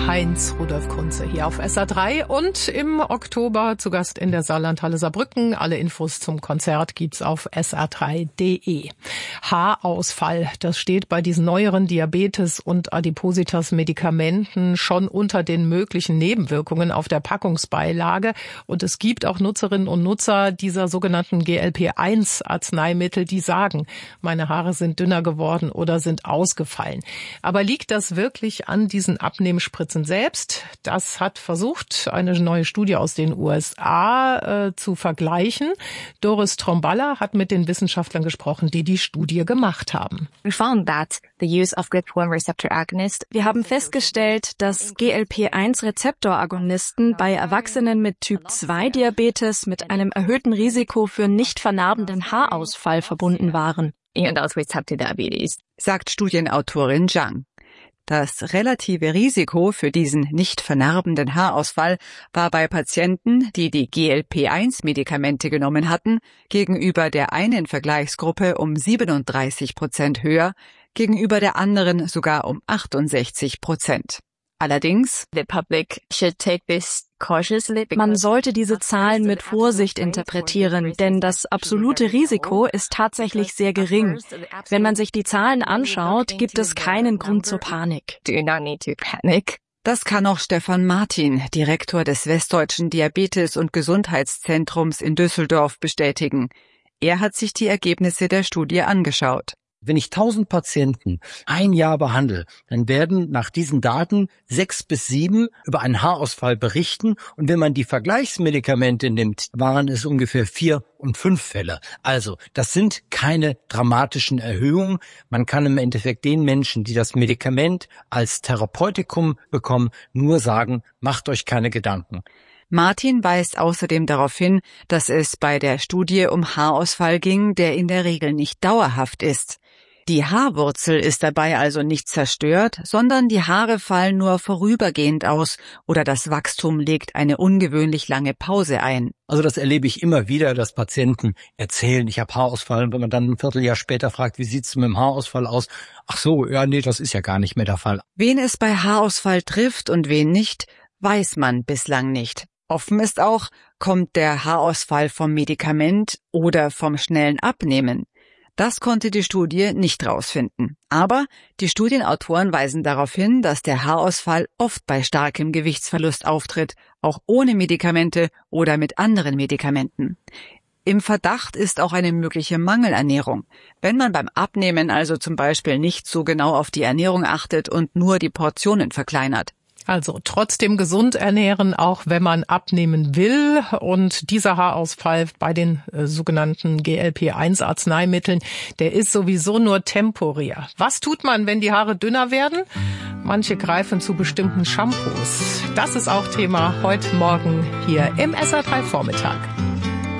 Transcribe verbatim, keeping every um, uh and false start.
Heinz Rudolf Kunze hier auf S R drei und im Oktober zu Gast in der Saarlandhalle Saarbrücken. Alle Infos zum Konzert gibt's auf S R drei Punkt de. Haarausfall, das steht bei diesen neueren Diabetes- und Adipositas-Medikamenten schon unter den möglichen Nebenwirkungen auf der Packungsbeilage. Und es gibt auch Nutzerinnen und Nutzer dieser sogenannten G L P eins Arzneimittel, die sagen, meine Haare sind dünner geworden oder sind ausgefallen. Aber liegt das wirklich an diesen Abnehmspritzen selbst? Das hat versucht, eine neue Studie aus den U S A äh, zu vergleichen. Doris Tromballa hat mit den Wissenschaftlern gesprochen, die die Studie gemacht haben. We found that the use of G L P one receptor agonist. Wir haben festgestellt, dass G L P eins Rezeptoragonisten bei Erwachsenen mit Typ zwei Diabetes mit einem erhöhten Risiko für nicht vernarbenden Haarausfall verbunden waren. Sagt Studienautorin Zhang. Das relative Risiko für diesen nicht vernarbenden Haarausfall war bei Patienten, die die G L P eins Medikamente genommen hatten, gegenüber der einen Vergleichsgruppe um siebenunddreißig Prozent höher, gegenüber der anderen sogar um achtundsechzig Prozent. Allerdings, man sollte diese Zahlen mit Vorsicht interpretieren, denn das absolute Risiko ist tatsächlich sehr gering. Wenn man sich die Zahlen anschaut, gibt es keinen Grund zur Panik. Das kann auch Stefan Martin, Direktor des Westdeutschen Diabetes- und Gesundheitszentrums in Düsseldorf, bestätigen. Er hat sich die Ergebnisse der Studie angeschaut. Wenn ich tausend Patienten ein Jahr behandle, dann werden nach diesen Daten sechs bis sieben über einen Haarausfall berichten. Und wenn man die Vergleichsmedikamente nimmt, waren es ungefähr vier und fünf Fälle. Also das sind keine dramatischen Erhöhungen. Man kann im Endeffekt den Menschen, die das Medikament als Therapeutikum bekommen, nur sagen, macht euch keine Gedanken. Martin weist außerdem darauf hin, dass es bei der Studie um Haarausfall ging, der in der Regel nicht dauerhaft ist. Die Haarwurzel ist dabei also nicht zerstört, sondern die Haare fallen nur vorübergehend aus oder das Wachstum legt eine ungewöhnlich lange Pause ein. Also das erlebe ich immer wieder, dass Patienten erzählen, ich habe Haarausfall, und wenn man dann ein Vierteljahr später fragt, wie sieht's mit dem Haarausfall aus? Ach so, ja, nee, das ist ja gar nicht mehr der Fall. Wen es bei Haarausfall trifft und wen nicht, weiß man bislang nicht. Offen ist auch, kommt der Haarausfall vom Medikament oder vom schnellen Abnehmen? Das konnte die Studie nicht rausfinden. Aber die Studienautoren weisen darauf hin, dass der Haarausfall oft bei starkem Gewichtsverlust auftritt, auch ohne Medikamente oder mit anderen Medikamenten. Im Verdacht ist auch eine mögliche Mangelernährung. Wenn man beim Abnehmen also zum Beispiel nicht so genau auf die Ernährung achtet und nur die Portionen verkleinert. Also trotzdem gesund ernähren, auch wenn man abnehmen will. Und dieser Haarausfall bei den äh, sogenannten G L P eins Arzneimitteln, der ist sowieso nur temporär. Was tut man, wenn die Haare dünner werden? Manche greifen zu bestimmten Shampoos. Das ist auch Thema heute Morgen hier im S R drei Vormittag.